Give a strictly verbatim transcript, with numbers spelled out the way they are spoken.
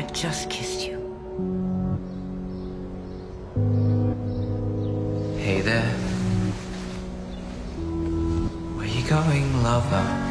just kissed you. Hey there. Where you going, lover?